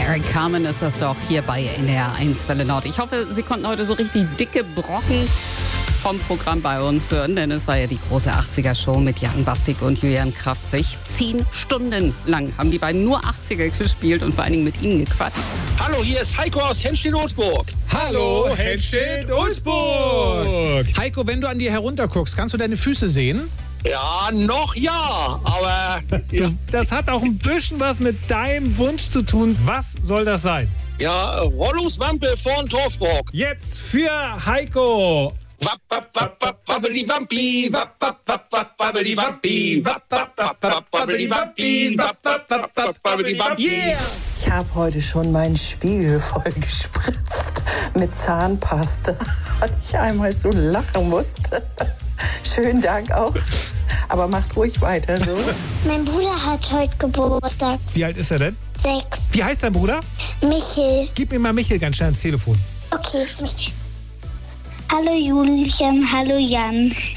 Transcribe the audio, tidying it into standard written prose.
Eric Carmen ist das doch hier bei NDR 1 Welle Nord. Ich hoffe, Sie konnten heute so richtig dicke Brocken vom Programm bei uns hören, denn es war ja die große 80er-Show mit Jan Bastik und Julian Kraftzig. 10 Stunden lang haben die beiden nur 80er gespielt und vor allen Dingen mit ihnen gequatscht. Hallo, hier ist Heiko aus Henstedt-Ulzburg. Hallo, Henstedt-Ulzburg. Heiko, wenn du an dir herunterguckst, kannst du deine Füße sehen? Ja, noch ja, aber... Ja, Das hat auch ein bisschen was mit deinem Wunsch zu tun. Was soll das sein? ja Rollungswampe von Torfburg. Jetzt für Heiko. Wapp, wapp, wapp, wapp, wabbeli, wampi, wapp, wapp, wapp, wapp, wabbeli, wampi, wapp, wapp, wapp, wapp, wabbeli, wampi, wapp, wapp, wapp, wapp, wabbeli, wampi. Yeah! Ich habe heute schon meinen Spiegel voll gespritzt mit Zahnpasta, weil ich einmal so lachen musste. Schönen Dank auch. Aber macht ruhig weiter so. Mein Bruder hat heute Geburtstag. Wie alt ist er denn? 6. Wie heißt dein Bruder? Michel. Gib mir mal Michel ganz schnell ans Telefon. Okay, Michel. Hallo Julian, hallo Jan.